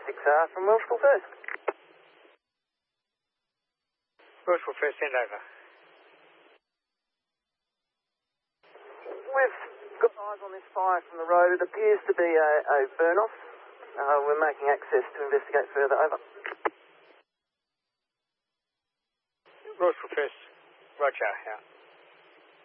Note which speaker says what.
Speaker 1: 6R from Welshpool First.
Speaker 2: Welshpool First, send over.
Speaker 1: We've got eyes on this fire from the road. It appears to be a burn-off. We're making access to investigate further. Over.
Speaker 2: Welshpool First, Roger, out.